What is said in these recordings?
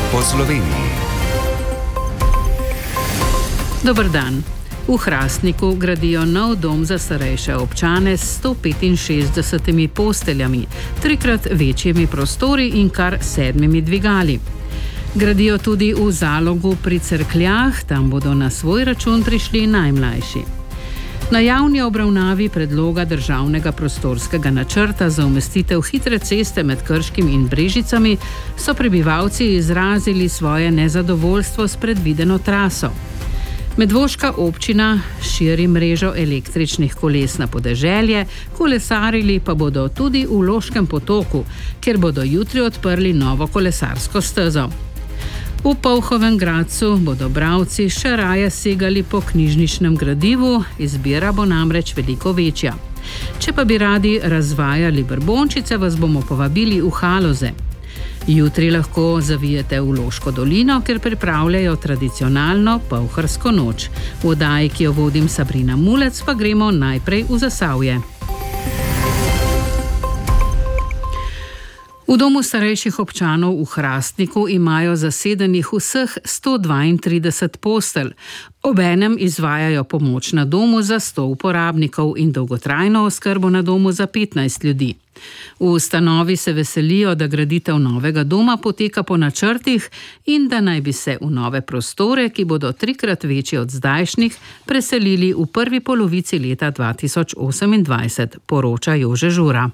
po Sloveniji. Dober dan. V Hrastniku gradijo nov dom za starejše občane s 165 posteljami, 3-krat večjimi prostori in kar 7 dvigali. Gradijo tudi v Zalogu pri Cerkljah, tam bodo na svoj račun prišli najmlajši. Na javni obravnavi predloga državnega prostorskega načrta za umestitev hitre ceste med Krškim in Brežicami so prebivalci izrazili svoje nezadovoljstvo s predvideno traso. Medvoška občina širi mrežo električnih koles na podeželje, kolesarili pa bodo tudi v Loškem potoku, kjer bodo jutri odprli novo kolesarsko stezo. V Polhovem Gradcu bodo bralci še raje segali po knjižničnem gradivu, izbira bo namreč veliko večja. Če pa bi radi razvajali brbončice, vas bomo povabili v Haloze. Jutri lahko zavijete v Loško dolino, ker pripravljajo tradicionalno polharsko noč. V oddaji, ki jo vodim Sabrina Mulec, pa gremo najprej v Zasavje. V domu starejših občanov v Hrastniku imajo zasedenih vseh 132 postelj. Obenem izvajajo pomoč na domu za 100 uporabnikov in dolgotrajno oskrbo na domu za 15 ljudi. V ustanovi se veselijo, da graditev novega doma poteka po načrtih in da naj bi se v nove prostore, ki bodo 3-krat večji od zdajšnjih, preselili v prvi polovici leta 2028, poroča Jože Žura.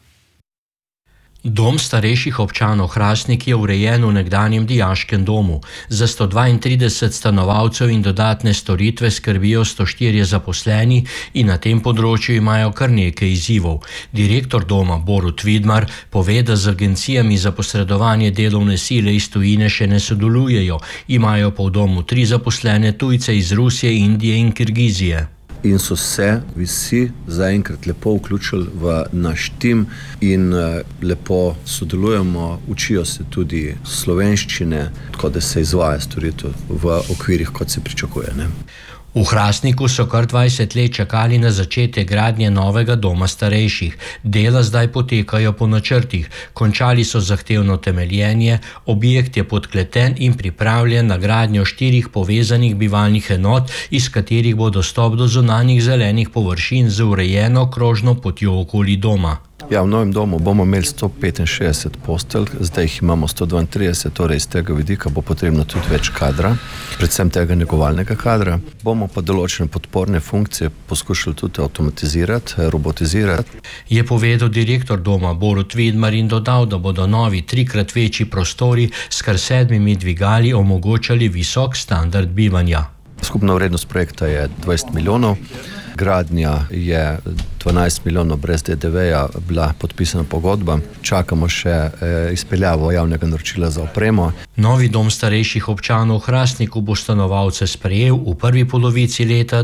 Dom starejših občanov Hrastnik je urejen v nekdanjem dijaškem domu. Za 132 stanovalcev in dodatne storitve skrbijo 104 zaposleni in na tem področju imajo kar nekaj izzivov. Direktor doma Borut Vidmar pove, da z agencijami za posredovanje delovne sile iz tujine še ne sodelujejo. Imajo pa v domu 3 zaposlene tujce iz Rusije, Indije in Kirgizije. In so se vsi zaenkrat lepo vključili v naš tim in lepo sodelujemo, učijo se tudi slovenščine, tako da se izvaja storitev v okvirih, kot se pričakuje, ne? V Hrastniku so kar 20 let čakali na začetek gradnje novega doma starejših. Dela zdaj potekajo po načrtih. Končali so zahtevno temeljenje, objekt je podkleten in pripravljen na gradnjo 4 povezanih bivalnih enot, iz katerih bo dostop do zunanjih zelenih površin z urejeno krožno potjo okoli doma. Ja, v novem domu bomo imeli 165 postelj, zdaj jih imamo 132, torej iz tega vidika bo potrebno tudi več kadra, predvsem tega negovalnega kadra. Bomo pa določene podporne funkcije poskušali tudi avtomatizirati, robotizirati. Je povedal direktor doma Borut Vidmar in dodal, da bodo novi 3-krat večji prostori s kar 7 dvigali omogočali visok standard bivanja. Skupna vrednost projekta je 20 milijonov. Gradnja je 12 milijonov brez DDV-ja, bila podpisana pogodba. Čakamo še izpeljavo javnega naročila za opremo. Novi dom starejših občanov v Hrastniku bo stanovalce sprejel v prvi polovici leta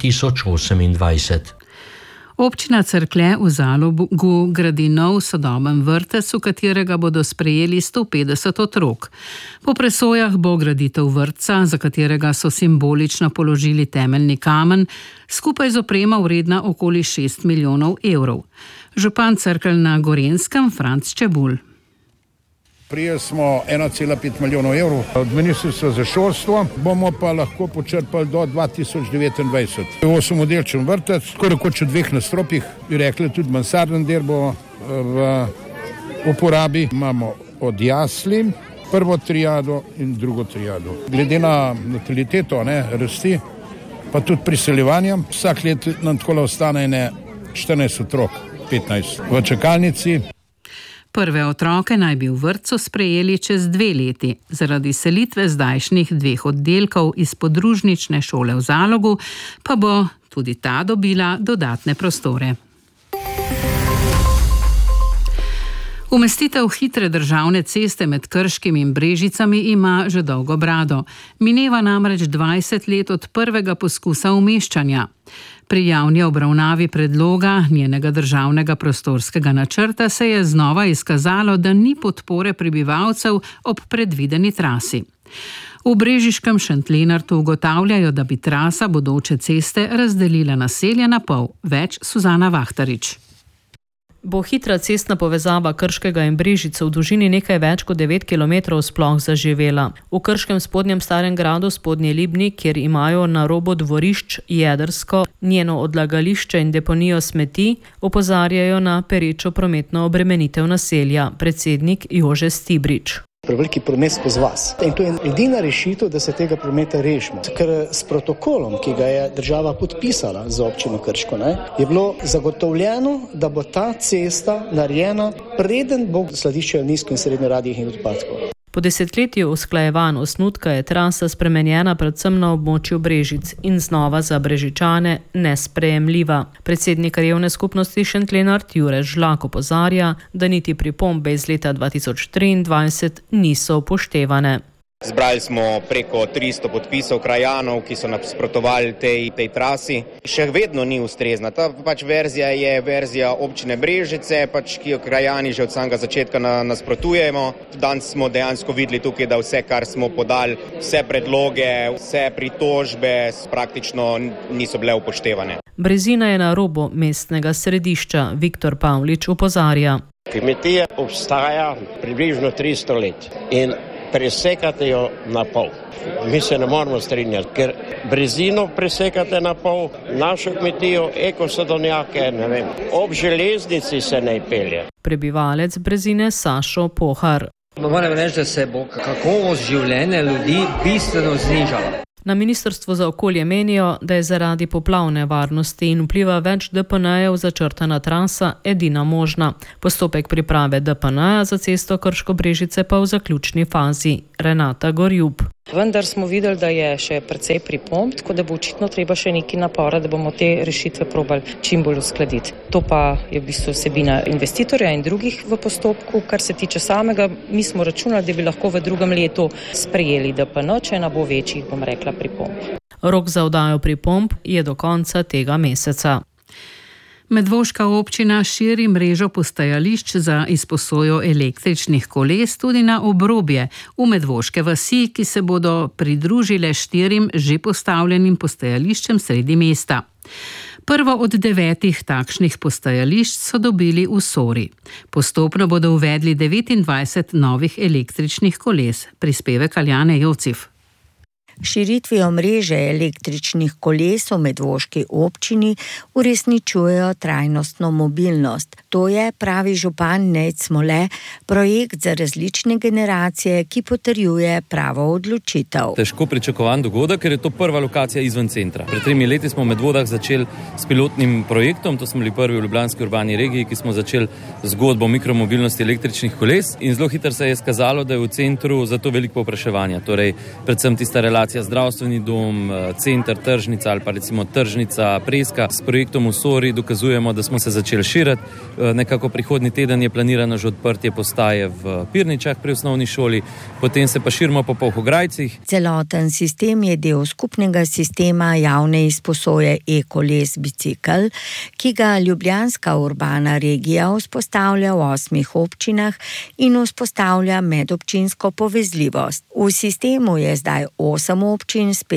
2028. Občina Cerklje v Zalogu gradi nov sodoben vrtec, v katerega bodo sprejeli 150 otrok. Po presojah bo graditev vrtca, za katerega so simbolično položili temeljni kamen, skupaj z opremo vredna okoli 6 milijonov evrov. Župan Cerkelj na Gorenjskem Franc Čebulj. Prijeli smo 1,5 milijonov evrov od Ministrstva za šolstvo, bomo pa lahko počrpali do 2029. 8-oddelčen vrtec, skoraj kot v 2 nadstropjih, bi rekli tudi mansarden del bo v uporabi. Imamo od jasli, prvo triado in drugo triado. Glede na nataliteto, rasti, pa tudi priseljevanja, vsak let nam takole ostane 14 otrok, 15 v čakalnici. Prve otroke naj bi v vrtcu sprejeli čez 2 leti. Zaradi selitve zdajšnjih 2 oddelkov iz podružnične šole v Zalogu pa bo tudi ta dobila dodatne prostore. Umestitev hitre državne ceste med Krškim in Brežicami ima že dolgo brado. Mineva namreč 20 let od prvega poskusa umeščanja. Pri javni obravnavi predloga njenega državnega prostorskega načrta se je znova izkazalo, da ni podpore prebivalcev ob predvideni trasi. V brežiškem Šentlenartu ugotavljajo, da bi trasa bodoče ceste razdelila naselje na pol. Več Suzana Vahtarič. bo hitra cestna povezava Krškega in Brežice v dolžini nekaj več kot 9 km sploh zaživela. V Krškem spodnjem Starem gradu Spodnji Libni, kjer imajo na robu dvorišč jedrsko, njeno odlagališče in deponijo smeti, opozarjajo na perečo prometno obremenitev naselja, predsednik Jože Stibrič. Preveliki promet skozi vas. In to je edina rešitev, da se tega prometa rešimo. Ker s protokolom, ki ga je država podpisala z občino Krško, je bilo zagotovljeno, da bo ta cesta narejena, preden bo skladišče nizko in srednje radijih in odpadkov. Po desetletju usklajevanj osnutka je trasa spremenjena predvsem na območju Brežic in znova za Brežičane nesprejemljiva. Predsednik krajevne skupnosti Šentlenart Jure Žlak opozarja, da niti pripombe iz leta 2023 niso upoštevane. Zbrali smo preko 300 podpisov krajanov, ki so nasprotovali tej trasi. Še vedno ni ustrezna. Ta verzija je verzija občine Brežice, ki jo krajani že od samega začetka nasprotujemo. Danes smo dejansko videli tukaj, da vse, kar smo podali, vse predloge, vse pritožbe praktično niso bile upoštevane. Brezina je na robu mestnega središča. Viktor Pavlič opozarja. Kmetija obstaja približno 300 let in presekate jo na pol. Mi se ne moramo strinjati, ker brezino presekate na pol, našo kmetijo, ekosadovnjake, ob železnici se ne pelje. Prebivalec Brezine Sašo Pohar. Moram reči, da se bo kakovost življenja ljudi bistveno znižala. Na Ministrstvu za okolje menijo, da je zaradi poplavne varnosti in vpliva več DPN-jev začrtana trasa edina možna. Postopek priprave DPN-ja za cesto Krško-Brežice pa v zaključni fazi. Renata Gorjub. Vendar smo videli, da je še precej pripomb, tako da bo očitno treba še nekaj napora, da bomo te rešitve probali čim bolj uskladiti. To pa je v bistvu vsebina investitorja in drugih v postopku. Kar se tiče samega, mi smo računali, da bi lahko v drugem letu sprejeli DPN, če ne bo večjih, bom rekla, pripomb. Rok za oddajo pripomb je do konca tega meseca. Medvoška občina širi mrežo postajališč za izposojo električnih koles tudi na obrobje v Medvoške vasi, ki se bodo pridružile 4 že postavljenim postajališčem sredi mesta. Prvo od 9 takšnih postajališč so dobili v Sori. Postopno bodo uvedli 29 novih električnih koles. Prispevek Aljane Jocif. Širitvijo mreže električnih koles v Medvoški občini uresničujejo trajnostno mobilnost. To je, pravi župan Nejc Smole, projekt za različne generacije, ki potrjuje pravo odločitev. Težko pričakovan dogodek, ker je to prva lokacija izven centra. Pred 3 leti smo v Medvodah začeli s pilotnim projektom, to smo bili prvi v Ljubljanski urbani regiji, ki smo začeli zgodbo mikromobilnosti električnih koles in zelo hitro se je skazalo, da je v centru za to veliko povpraševanja. Torej, predvsem tista relacija zdravstveni dom, center, tržnica ali pa recimo tržnica, Preska. S projektom v Sori dokazujemo, da smo se začeli širiti. Nekako prihodnji teden je planirano že odprtje postaje v Pirničah pri osnovni šoli, potem se pa širimo po Polhograjcih. Celoten sistem je del skupnega sistema javne izposoje e-koles bicikl, ki ga Ljubljanska urbana regija vzpostavlja v 8 občinah in vzpostavlja medobčinsko povezljivost. V sistemu je zdaj 8 občin s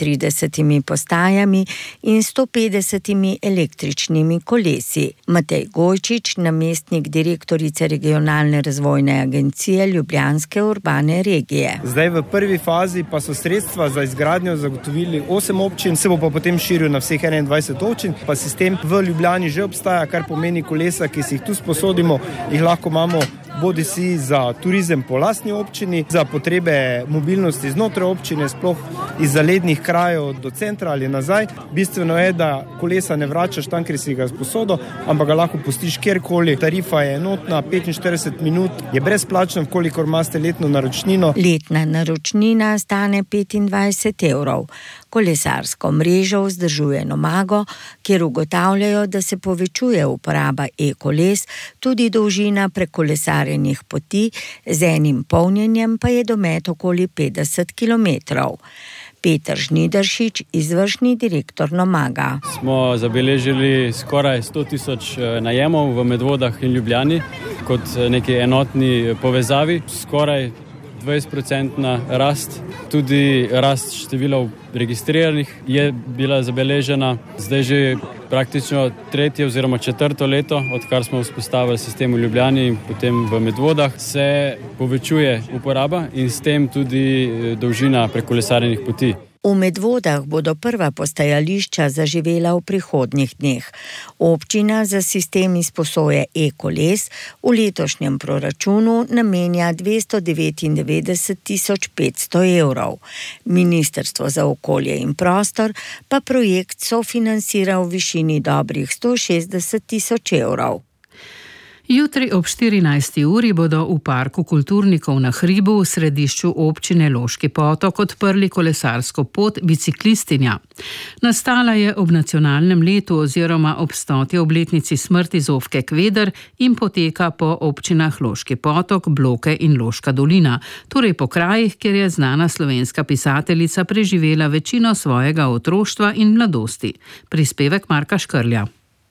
35 postajami in 150 električnimi kolesi. Matej Gojčič, namestnik direktorice regionalne razvojne agencije Ljubljanske urbane regije. Zdaj v prvi fazi pa so sredstva za izgradnjo zagotovili 8 občin, se bo pa potem širil na vseh 21 občin, pa sistem v Ljubljani že obstaja, kar pomeni kolesa, ki si jih tu sposodimo, jih lahko imamo bodisi za turizem po lastni občini, za potrebe mobilnosti znotraj občine, sploh iz zalednih krajev do centra ali nazaj. Bistveno je, da kolesa ne vračaš tam, ker si ga sposodil, ampak ga lahko pustiš kjerkoli. Tarifa je enotna, 45 minut je brezplačna, vkolikor imate letno naročnino. Letna naročnina stane 25 evrov. Kolesarsko mrežo vzdržuje Nomago, kjer ugotavljajo, da se povečuje uporaba e-koles, tudi dolžina prekolesarjenih poti, z enim polnjenjem pa je domet okoli 50 kilometrov. Peter Žnidaršič, izvršni direktor Nomaga. Smo zabeležili skoraj 100.000 najemov v Medvodah in Ljubljani kot neki enotni povezavi. Skoraj 20% rast, tudi rast števila registriranih je bila zabeležena. Zdaj že praktično 3. oziroma 4. leto, odkar smo vzpostavili sistem v Ljubljani in potem v Medvodah, se povečuje uporaba in s tem tudi dolžina prekolesarjenih poti. V Medvodah bodo prva postajališča zaživela v prihodnjih dneh. Občina za sistem izposoje e-koles v letošnjem proračunu namenja 299 500 evrov. Ministrstvo za okolje in prostor pa projekt sofinancira v višini dobrih 160 000 evrov. Jutri ob 14. uri bodo v Parku kulturnikov na hribu v središču občine Loški Potok odprli kolesarsko pot Biciklistinja. Nastala je ob nacionalnem letu oziroma ob 100. obletnici smrti Zofke Kveder in poteka po občinah Loški Potok, Bloke in Loška dolina, torej po krajih, kjer je znana slovenska pisateljica preživela večino svojega otroštva in mladosti. Prispevek Marka Škrlja.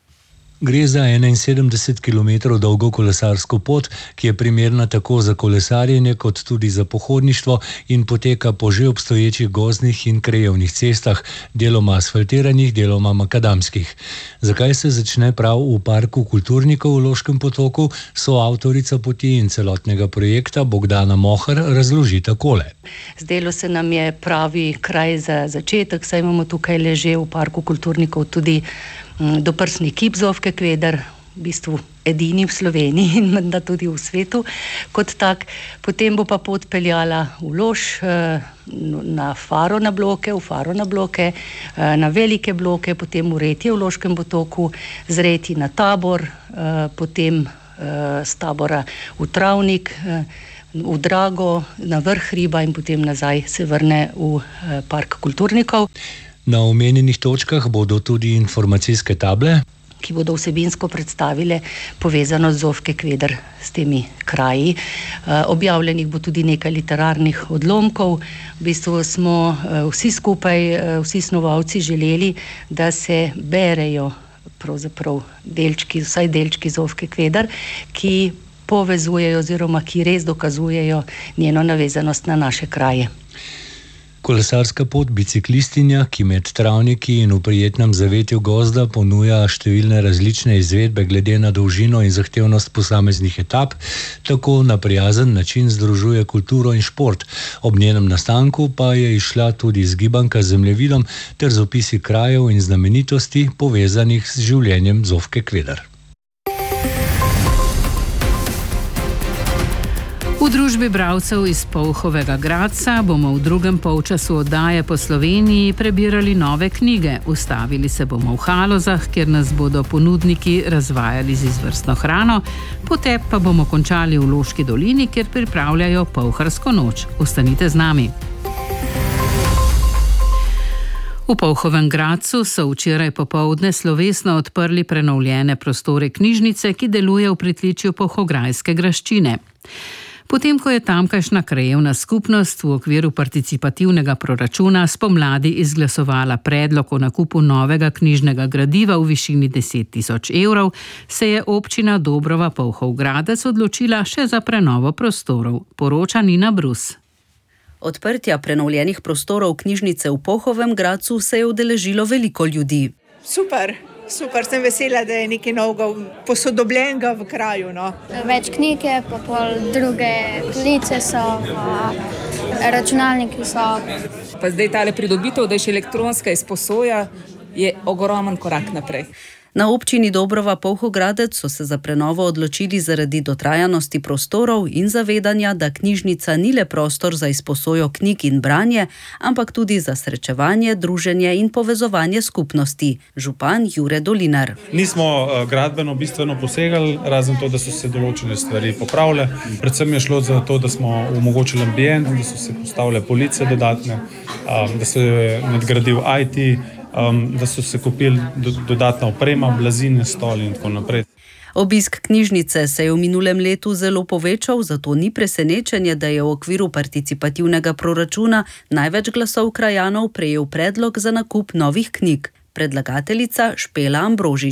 Gre za 71 km dolgo kolesarsko pot, ki je primerna tako za kolesarjenje kot tudi za pohodništvo in poteka po že obstoječih gozdnih in krajevnih cestah, deloma asfaltiranih, deloma makadamskih. Zakaj se začne prav v Parku kulturnikov v Loškem Potoku, soavtorica poti in celotnega projekta Bogdana Mohar razloži takole. Zdelo se nam je pravi kraj za začetek, saj imamo tukaj leže v Parku kulturnikov tudi doprsni kip Zofke Kveder, v bistvu edini v Sloveniji in menda tudi v svetu kot tak. Potem bo pa pot peljala v Loš, na Faro na Bloke, v Faro na Bloke, na Velike Bloke, potem v Retje v Loškem Potoku, z Reti na Tabor, potem z Tabora v Travnik, v Drago, na vrh hriba in potem nazaj se vrne v Park kulturnikov. Na omenjenih točkah bodo tudi informacijske table, ki bodo vsebinsko predstavile povezanost Zofke Kveder s temi kraji. Objavljenih bo tudi nekaj literarnih odlomkov. V bistvu smo vsi skupaj, vsi snovalci želeli, da se berejo pravzaprav delčki, vsaj delčki Zofke Kveder, ki povezujejo oziroma ki res dokazujejo njeno navezanost na naše kraje. Kolesarska pot Biciklistinja, ki med travniki in v prijetnem zavetju gozda ponuja številne različne izvedbe glede na dolžino in zahtevnost posameznih etap, tako na prijazen način združuje kulturo in šport. Ob njenem nastanku pa je izšla tudi zgibanka z zemljevidom ter z opisi krajev in znamenitosti povezanih z življenjem Zofke Kveder. V družbi bralcev iz Polhovega Gradca bomo v drugem polčasu oddaje po Sloveniji prebirali nove knjige. Ustavili se bomo v Halozah, kjer nas bodo ponudniki razvajali z izvrstno hrano, potem pa bomo končali v Loški dolini, kjer pripravljajo Polharsko noč. Ostanite z nami. V Polhovem Gradcu so včeraj popoldne slovesno odprli prenovljene prostore knjižnice, ki deluje v pritličju Polhograjske graščine. Potem, ko je tamkajšnja krajevna skupnost v okviru participativnega proračuna spomladi izglasovala predlog o nakupu novega knjižnega gradiva v višini 10 000 evrov, se je občina Dobrova Polhov Gradec odločila še za prenovo prostorov, poroča Nina Brus. Odprtja prenovljenih prostorov knjižnice v Polhovem Gradcu se je udeležilo veliko ljudi. Super, sem vesela, da je nekaj novega posodobljenega v kraju. No. Več knjige, pa pol druge police so, računalniki so. Pa zdaj tale pridobitev, da je še elektronska izposoja, je ogromen korak naprej. Na občini Dobrova Polhov Gradec so se za prenovo odločili zaradi dotrajanosti prostorov in zavedanja, da knjižnica ni le prostor za izposojo knjig in branje, ampak tudi za srečevanje, druženje in povezovanje skupnosti. Župan Jure Dolinar. Nismo gradbeno bistveno posegali, razen to, da so se določene stvari popravile. Predvsem je šlo za to, da smo omogočili ambient, da so se postavile police dodatne, da se je nadgradil IT, da so se kupili dodatna oprema, blazine, stoli in tako naprej. Obisk knjižnice se je v minulem letu zelo povečal, zato ni presenečenje, da je v okviru participativnega proračuna največ glasov krajanov prejel predlog za nakup novih knjig. Predlagateljica Špela Ambrožič.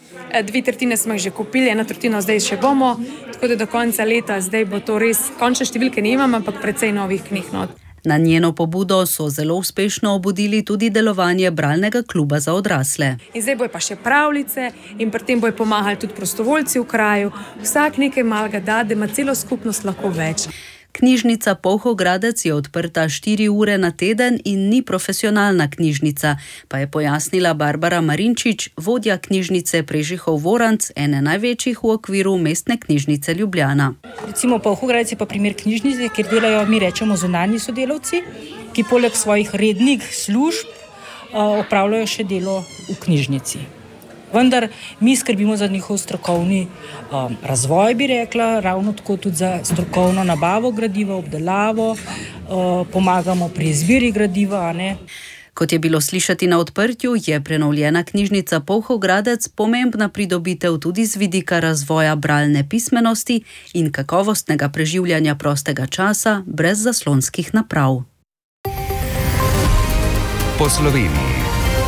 2/3 smo jih že kupili, 1/3 zdaj še bomo, tako da do konca leta zdaj bo to res, končne številke nimam, ampak precej novih knjig not. Na njeno pobudo so zelo uspešno obudili tudi delovanje bralnega kluba za odrasle. In zdaj bojo pa še pravljice in pri tem bojo pomagali tudi prostovoljci v kraju. Vsak nekaj malega da ima celo skupnost lahko več. Knjižnica Polhogradec je odprta 4 ure na teden in ni profesionalna knjižnica, pa je pojasnila Barbara Marinčič, vodja knjižnice Prežihov-Voranc, ene največjih v okviru Mestne knjižnice Ljubljana. Recimo Polhogradec je pa primer knjižnice, kjer delajo, mi rečemo, zunanji sodelavci, ki poleg svojih rednih služb opravljajo še delo v knjižnici. Vendar mi skrbimo za njihov strokovni razvoj, bi rekla, ravno tako tudi za strokovno nabavo gradiva, obdelavo, pomagamo pri izbiri gradiva. Kot je bilo slišati na odprtju, je prenovljena knjižnica Polhogradec pomembna pridobitev tudi z vidika razvoja bralne pismenosti in kakovostnega preživljanja prostega časa brez zaslonskih naprav. Po Sloveniji.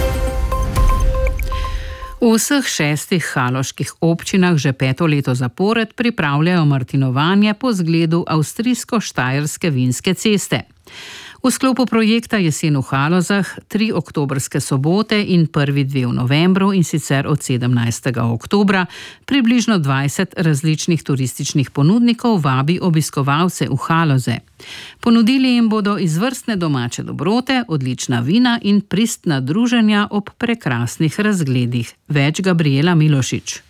V vseh 6 haloških občinah že 5. leto zapored pripravljajo martinovanje po zgledu avstrijsko-štajerske vinske ceste. V sklopu projekta Jesen v Halozah 3 oktobrske sobote in prvi 2 v novembru, in sicer od 17. oktobra, približno 20 različnih turističnih ponudnikov vabi obiskovalce v Haloze. Ponudili jim bodo izvrstne domače dobrote, odlična vina in pristna druženja ob prekrasnih razgledih. Več Gabriela Milošič.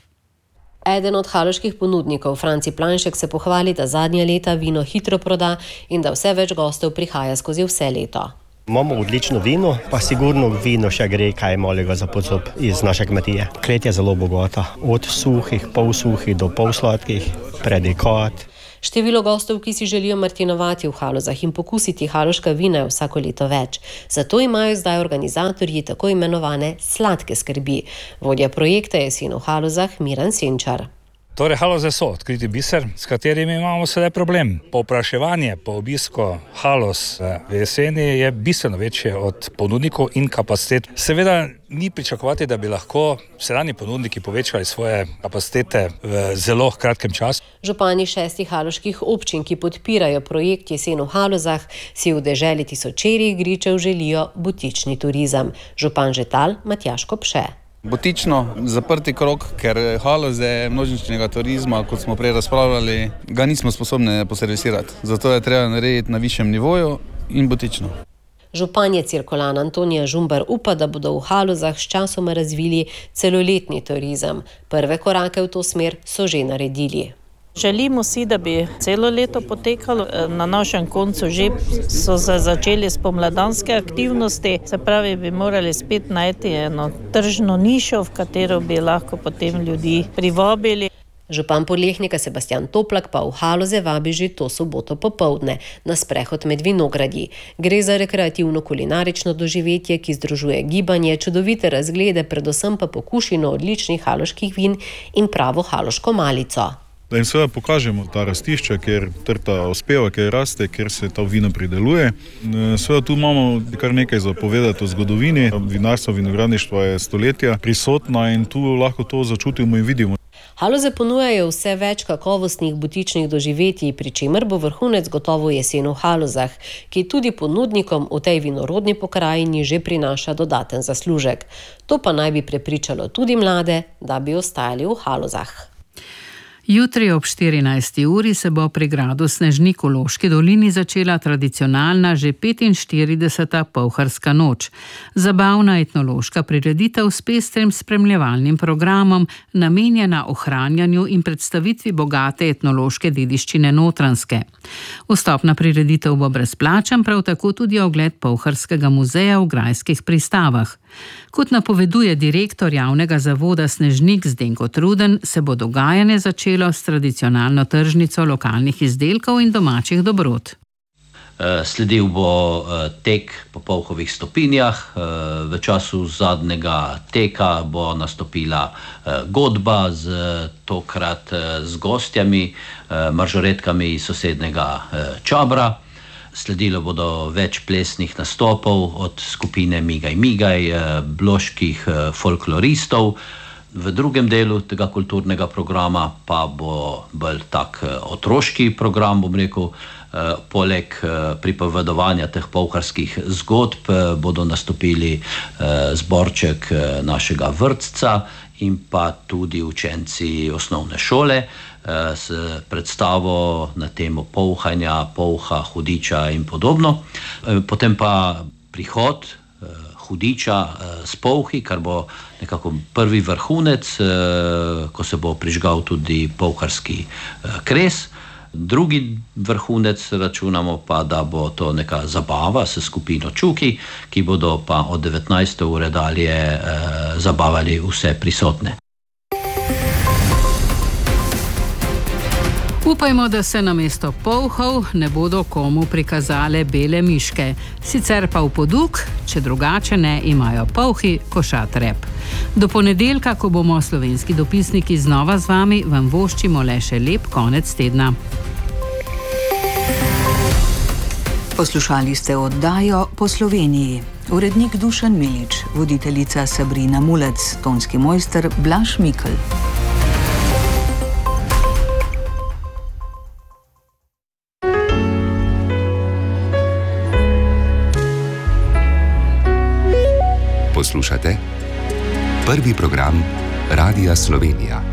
Eden od haloških ponudnikov, Franci Planšek, se pohvali, da zadnja leta vino hitro proda in da vse več gostov prihaja skozi vse leto. Imamo odlično vino, pa sigurno vino še gre kaj malega za podzub iz naše kmetije. Klet je zelo bogata, od suhih, polsuhih do polsladkih, predikat. Število gostov, ki si želijo martinovati v Halozah in pokusiti haloška vina, je vsako leto več. Zato imajo zdaj organizatorji tako imenovane sladke skrbi. Vodja projekta Jesen v Halozah Miran Senčar. Torej, Haloze so odkriti biser, s katerimi imamo sedaj problem. Povpraševanje po obisku Haloz v jeseni je bistveno večje od ponudnikov in kapacitet. Seveda ni pričakovati, da bi lahko sedanji ponudniki povečali svoje kapacitete v zelo kratkem času. Župani 6 haloških občin, ki podpirajo projekt Jesen v Halozah, si v deželi tisočerih gričev želijo butični turizem. Župan Žetal Matjaž Kopše. Butično, zaprti krog, ker Haloze množičnega turizma, kot smo prej razpravljali, ga nismo sposobni poservisirati. Zato je treba narediti na višjem nivoju in butično. Županja Cirkulan Antonija Žumbar upa, da bodo v Halozah s časoma razvili celoletni turizem. Prve korake v to smer so že naredili. Želimo si, da bi celo leto potekalo. Na našem koncu že so začeli spomladanske aktivnosti, se pravi, bi morali spet najti eno tržno nišo, v katero bi lahko potem ljudi privabili. Župan Podlehnika Sebastian Toplak pa v Haloze vabi že to soboto popoldne na sprehod med vinogradji. Gre za rekreativno kulinarično doživetje, ki združuje gibanje, čudovite razglede, predvsem pa pokušino odličnih haloških vin in pravo haloško malico. Da jim seveda pokažemo ta rastišča, kjer trta uspeva, kjer raste, kjer se ta vino prideluje. Seveda tu imamo kar nekaj za povedati o zgodovini. Vinarstvo, vinogradništvo je stoletja prisotna in tu lahko to začutimo in vidimo. Haloze ponujajo vse več kakovostnih butičnih doživetij, pri čemer bo vrhunec gotovo Jesen v Halozah, ki tudi ponudnikom v tej vinorodni pokrajini že prinaša dodaten zaslužek. To pa naj bi prepričalo tudi mlade, da bi ostajali v Halozah. Jutri ob 14. uri se bo pri gradu Snežnik v Loški dolini začela tradicionalna že 45. Polharska noč. Zabavna etnološka prireditev s pestrim spremljevalnim programom, namenjena ohranjanju in predstavitvi bogate etnološke dediščine Notranjske. Vstop na prireditev bo brezplačen, prav tako tudi ogled Polharskega muzeja v grajskih pristavah. Kot napoveduje direktor javnega zavoda Snežnik Zdenko Truden, se bo dogajanje začelo s tradicionalno tržnico lokalnih izdelkov in domačih dobrot. Sledil bo tek po polhovih stopinjah. V času zadnjega teka bo nastopila godba tokrat z gostjami, mažoretkami iz sosednjega Čabra. Sledilo bodo več plesnih nastopov od skupine Migaj Migaj, bloških folkloristov. V drugem delu tega kulturnega programa pa bo bolj tak otroški program, bom rekel. Poleg pripovedovanja teh povharskih zgodb bodo nastopili zborček našega vrtca in pa tudi učenci osnovne šole s predstavo na temo povhanja, povha, hudiča in podobno. Potem pa prihod hudiča s povhi, kar bo nekako prvi vrhunec, ko se bo prižgal tudi povharski kres. Drugi vrhunec računamo pa, da bo to neka zabava s skupino Čuki, ki bodo pa od 19. ure dalje zabavali vse prisotne. Upajmo, da se namesto polhov ne bodo komu prikazale bele miške. Sicer pa v poduk, če drugače ne, imajo polhi košat rep. Do ponedeljka, ko bomo slovenski dopisniki znova z vami, vam voščimo le še lep konec tedna. Poslušali ste oddajo Po Sloveniji. Urednik Dušan Milič, voditeljica Sabrina Mulec, tonski mojster Blaž Mikl. Poslušate prvi program Radia Slovenija.